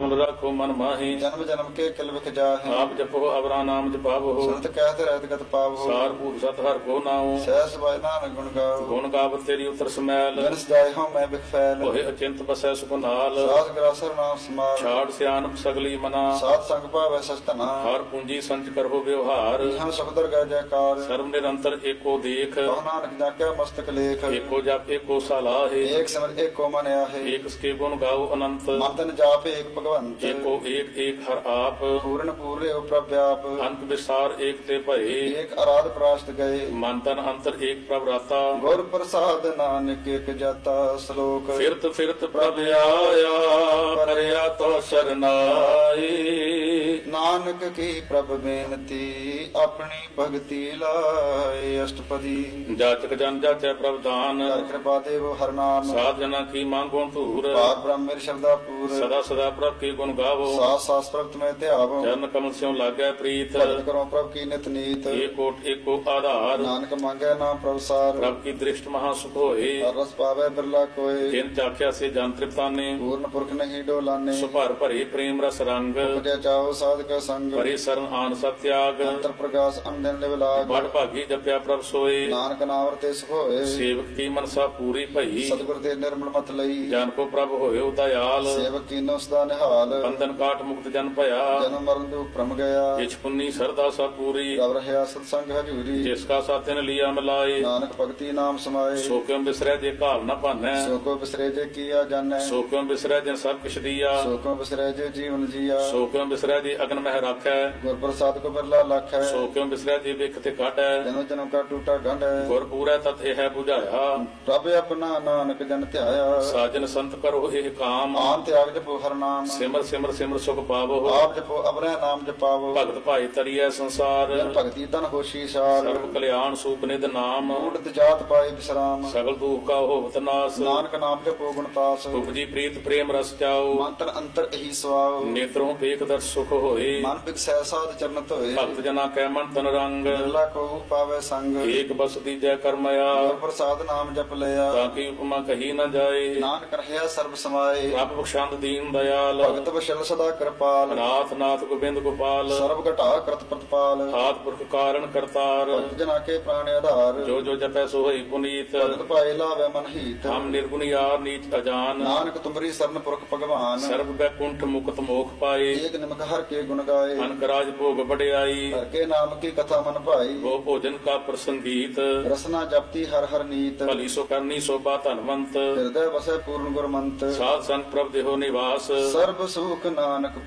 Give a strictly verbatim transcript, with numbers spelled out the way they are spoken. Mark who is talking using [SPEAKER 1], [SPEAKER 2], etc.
[SPEAKER 1] निर्मल राखो मन माहि
[SPEAKER 2] जन्म जन्म के किल बिख जाहि
[SPEAKER 1] आप जपो अवरा नाम जपावो
[SPEAKER 2] सुनत कहत रहत गत पावो
[SPEAKER 1] सार भूत सत हर को नाओ
[SPEAKER 2] सहस बाय नानक गुण गाओ
[SPEAKER 1] गुण गावत तेरी उतर समैल
[SPEAKER 2] बिनस जाय हूँ मैं बिख फैल
[SPEAKER 1] ओहे अचिंत बसै सुख नाल
[SPEAKER 2] सास ग्रासर नाम समाल
[SPEAKER 1] छाड़ सियानप सगली मना
[SPEAKER 2] सात संग पावै सस्तना
[SPEAKER 1] हर पूंजी संच करहो व्यवहार
[SPEAKER 2] हम सुखदर गा जयकार
[SPEAKER 1] सर्व निरंतर एको देख
[SPEAKER 2] कहो नानक जाके मस्तक लेख
[SPEAKER 1] एको जप एको सलाहे
[SPEAKER 2] एक समझ एक को मन आहे
[SPEAKER 1] एक उसके गुण गाओ अनंत
[SPEAKER 2] मंतन जाप एक भगवंत
[SPEAKER 1] एको एक एक हर आप
[SPEAKER 2] पूर्ण पूरे प्रव्याप
[SPEAKER 1] अंत विसार एक ते भये
[SPEAKER 2] एक आराध प्राश्त गए
[SPEAKER 1] मंतन अंतर एक प्रभराता
[SPEAKER 2] गुर प्रसाद नानक एक जाता श्लोक
[SPEAKER 1] फिरत फिरत प्रभ आया परया तो शरनाई
[SPEAKER 2] नानक की प्रभ बेनती अपनी भक्ति लाए अष्टपदी
[SPEAKER 1] जाचक जन जाचै प्रभ दान
[SPEAKER 2] कर कृपा देव हर नाम
[SPEAKER 1] साध जना की मांगो धूर
[SPEAKER 2] पार ब्रह्म मेरे शब्दा पूर
[SPEAKER 1] सदा सदा प्रभ के गुण गावो
[SPEAKER 2] सास सास प्रभु तुम्हें त्यावो
[SPEAKER 1] चरण कमल स्यों लागै प्रीत
[SPEAKER 2] भजन करो प्रभु की नित नीत
[SPEAKER 1] एको एको आधार
[SPEAKER 2] नानक मांगे नाम प्रभु सार
[SPEAKER 1] प्रभ की दृष्ट महासुख होए
[SPEAKER 2] हर रस पावे बिरला कोय
[SPEAKER 1] जिन चाख्या से जान तृप्ताने
[SPEAKER 2] पूर्ण पुरख नहीं डोलाने
[SPEAKER 1] सुभर भरे प्रेम रस रंग
[SPEAKER 2] उपजय चाहो साधक संग
[SPEAKER 1] भरे शरण आन सत्याग
[SPEAKER 2] अंतर प्रकाश अनदन निवलाग
[SPEAKER 1] बड़ भागी जप्या प्रभ सोए
[SPEAKER 2] नानक नाम रते सुख होए
[SPEAKER 1] सेवक की मनसा पूरी भई
[SPEAKER 2] सतगुर ते निर्मल मत लई
[SPEAKER 1] जन को प्रभ होए दयाल
[SPEAKER 2] सेवक कीनो सदा निहाल
[SPEAKER 1] बंधन काट मुक्त जन भया
[SPEAKER 2] जन्म मरण दुख भ्रम गया
[SPEAKER 1] जिस पुन्नी सरदा सा पूरी
[SPEAKER 2] रव रहया सत्संग हजूरी
[SPEAKER 1] जिसका साथिन लिया मिलाए
[SPEAKER 2] नानक भक्ति नाम समाए
[SPEAKER 1] सो क्यों बिसरै जे घाव न भानै
[SPEAKER 2] सो को बिसरे जे किया जानै
[SPEAKER 1] सो क्यों बिसरै जे सब किछ दिया
[SPEAKER 2] सो को बिसरे जे जीवन जिया
[SPEAKER 1] सो क्यों बिसरै जे अगन मह राखै
[SPEAKER 2] गुर प्रसाद को बिरला लख है
[SPEAKER 1] सो क्यों बिसरै जे विख ते काटै
[SPEAKER 2] जन्म जन्म का टूटा गंढ है
[SPEAKER 1] गुर पूरै तत है बुझाया
[SPEAKER 2] प्रभ अपना नानक जन ध्याया
[SPEAKER 1] साजन संत करो ਇਹ ਕਾਮ
[SPEAKER 2] आन त्याग जपो हर नाम
[SPEAKER 1] ਸਿਮਰ ਸਿਮਰ ਸਿਮਰ ਸੁਖ ਪਾਵੋ
[SPEAKER 2] आप जपो अबरह नाम जपावो
[SPEAKER 1] ਭਗਤ ਭਾਈ ਤਰੀਐ ਸੰਸਾਰ
[SPEAKER 2] जन भक्ति तन होशी सार
[SPEAKER 1] ਸਰਬ ਕਲਿਆਣ ਸੂਪ ਨਿਧ ਨਾਮ
[SPEAKER 2] ऊटत जात पाए विश्राम
[SPEAKER 1] ਸਗਲ ਦੁਖ ਕਾ ਹੋਵਤ ਨਾਸ
[SPEAKER 2] नानक नाम जपो गुणतास
[SPEAKER 1] ਉਪਜੀ ਪ੍ਰੀਤ ਪ੍ਰੇਮ ਰਸ ਚਾਓ
[SPEAKER 2] मंत्र अंतर यही स्वाव
[SPEAKER 1] ਨੇਤਰੋਂ ਵੇਖ ਦਰ ਸੁਖ ਹੋਏ
[SPEAKER 2] मन बिकसै साध चरणत होए
[SPEAKER 1] ਭਗਤ ਜਨਾ ਕੈ ਮਨ ਤਨ ਰੰਗ
[SPEAKER 2] बिरला को पावे संग
[SPEAKER 1] ਏਕ ਬਸ ਦੀਜੈ ਕਰਮਇਆ
[SPEAKER 2] गुर प्रसाद नाम जप लिया
[SPEAKER 1] ਤਾਂ ਕੀ ਉਪਮਾ ਕਹੀ ਨ ਜਾਏ
[SPEAKER 2] नानक रहया सर्ब समाए
[SPEAKER 1] ਰੱਬ ਬਖਸ਼ੰਦ ਦੀਨ ਦਇਆਲ
[SPEAKER 2] भगत बशल सदा कृपाल
[SPEAKER 1] ਨਾਥ ਨਾਥ ਗੋਬਿੰਦ ਗੋਪਾਲ
[SPEAKER 2] सर्व घटा कृत प्रतिपाल
[SPEAKER 1] ਆਦ ਪੁਰਖ ਕਾਰਨ ਕਰਤਾਰ
[SPEAKER 2] भक्त जना के प्राण आधार
[SPEAKER 1] ਜੋ ਜੋ ਜਪੈ ਸੋ ਹੋਈ ਪੁਨੀਤ
[SPEAKER 2] भगत पाए लावे मन हीत
[SPEAKER 1] ਹਮ ਨਿਰਗੁਣ ਯਾਰ ਨੀਚ ਅਜਾਨ
[SPEAKER 2] नानक तुमरी शरण पुरख भगवान
[SPEAKER 1] ਸਰਬ ਬੈਕੁੰਠ ਮੁਕਤ ਮੋਖ ਪਾਏ
[SPEAKER 2] एक निमक हर के गुण गाए
[SPEAKER 1] ਅਨਕ ਰਾਜ ਭੋਗ ਬੜਿਆਈ
[SPEAKER 2] हर के नाम की कथा मन भाई
[SPEAKER 1] ਗੋ ਭੋਜਨ ਕਾ ਪ੍ਰਸੰਗੀਤ
[SPEAKER 2] रसना जपती हर हर नीत
[SPEAKER 1] ਭਲੀ ਸੋ ਕਰਨੀ ਸੋਭਾ ਧਨਵੰਤ
[SPEAKER 2] हृदय बसे पूर्ण गुरमंत
[SPEAKER 1] ਸਾਧ ਸੰਗ ਪ੍ਰਭ ਦੇਹੋ ਨਿਵਾਸ
[SPEAKER 2] सर्व सुख नानक